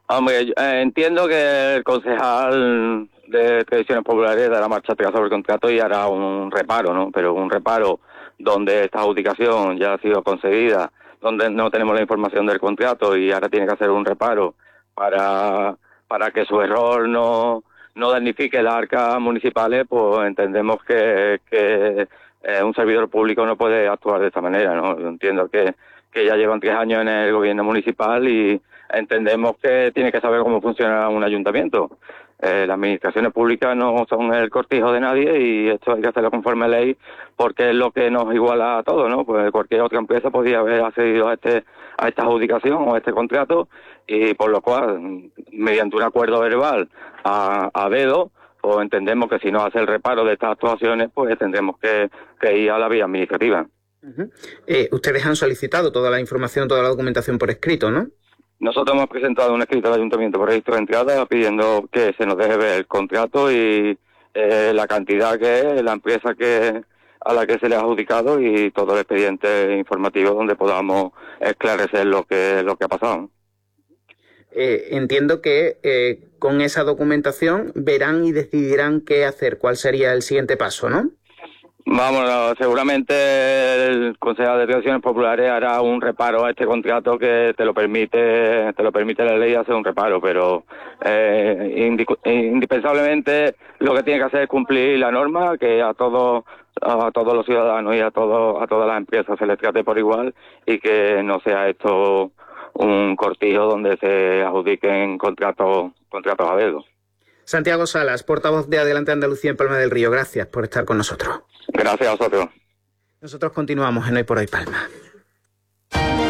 Hombre, entiendo que el concejal de Tradiciones Populares dará marcha atrás sobre el contrato y hará un reparo, ¿no? Pero un reparo donde esta adjudicación ya ha sido concedida, donde no tenemos la información del contrato y ahora tiene que hacer un reparo para, para que su error no damnifique las arcas municipales, pues entendemos que un servidor público no puede actuar de esta manera, ¿no? Yo entiendo que ya llevan 3 años en el gobierno municipal y entendemos que tiene que saber cómo funciona un ayuntamiento. Las administraciones públicas no son el cortijo de nadie y esto hay que hacerlo conforme a ley porque es lo que nos iguala a todos, ¿no? Pues cualquier otra empresa podría haber accedido a esta adjudicación o a este contrato y por lo cual, mediante un acuerdo verbal a dedo, pues entendemos que si no hace el reparo de estas actuaciones, pues tendremos que ir a la vía administrativa. Uh-huh. Ustedes han solicitado toda la información, toda la documentación por escrito, ¿no? Nosotros hemos presentado un escrito al Ayuntamiento por registro de entrada pidiendo que se nos deje ver el contrato y la cantidad que es, la empresa a la que se le ha adjudicado y todo el expediente informativo donde podamos esclarecer lo que ha pasado. Entiendo que con esa documentación verán y decidirán qué hacer, cuál sería el siguiente paso, ¿no? Vamos, seguramente el Consejo de Relaciones Populares hará un reparo a este contrato que te lo permite la ley hacer un reparo, pero indispensablemente lo que tiene que hacer es cumplir la norma, que a todos los ciudadanos y a todas las empresas se les trate por igual y que no sea esto un cortijo donde se adjudiquen contratos a dedo. Santiago Salas, portavoz de Adelante Andalucía en Palma del Río, gracias por estar con nosotros. Gracias a vosotros. Nosotros continuamos en Hoy por Hoy Palma.